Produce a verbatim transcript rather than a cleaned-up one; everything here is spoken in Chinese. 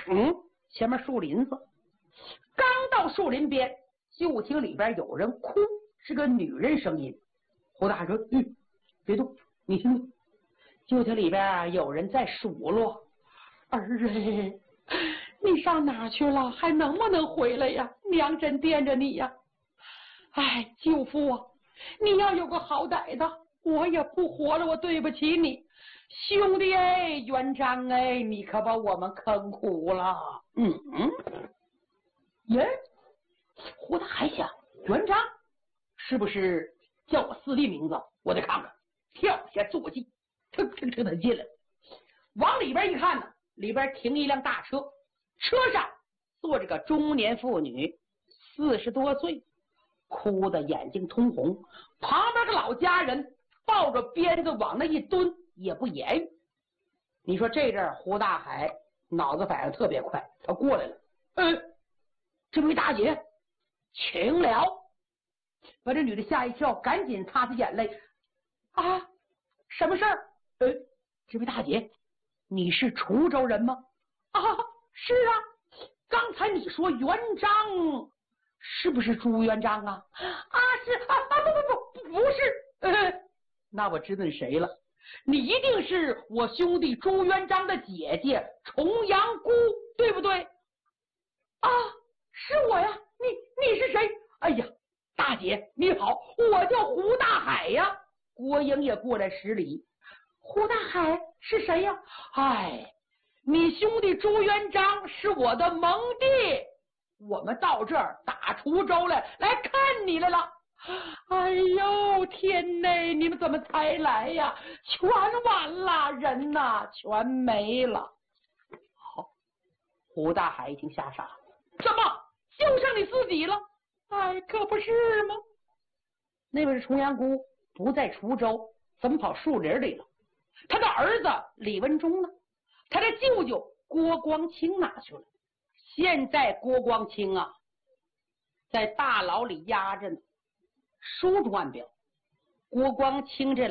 嗯，前面树林子，刚到树林边，就听里边有人哭，是个女人声音。胡大说：“嗯，别动，你听听。”就听里边有人在数落：“儿哎，你上哪去了？还能不能回来呀？娘真惦着你呀！哎，舅父啊，你要有个好歹的，我也不活了，我对不起你。兄弟哎，元璋哎，你可把我们坑苦了。”嗯嗯，耶，胡大还想，元璋是不是叫我司隶名字？我得看看。跳下坐骑，腾腾腾的进来，往里边一看呢，里边停一辆大车，车上坐着个中年妇女，四十多岁，哭得眼睛通红，旁边个老家人抱着鞭子往那一蹲，也不言语。你说这阵胡大海脑子反应特别快，他过来了，嗯，这位大姐，请了。把这女的吓一跳，赶紧擦擦眼泪。啊，什么事儿？呃，这位大姐，你是滁州人吗？啊，是啊。刚才你说元璋，是不是朱元璋啊？啊，是啊啊，不不不，不是。呃，那我知道你谁了。你一定是我兄弟朱元璋的姐姐重阳姑，对不对？啊，是我呀。你你是谁？哎呀，大姐你好，我叫胡大海呀。郭英也过来施礼。胡大海是谁呀？哎，你兄弟朱元璋是我的盟弟，我们到这儿打滁州来，来看你来了。哎呦天哪，你们怎么才来呀？全完了，人呐全没了。好，胡大海已经吓傻了。怎么就剩你自己了？哎，可不是吗？那位是重阳姑不在滁州，怎么跑树林里了？他的儿子李文忠呢？他的舅舅郭光清哪去了？现在郭光清啊，在大牢里压着呢。书中暗表，郭光清这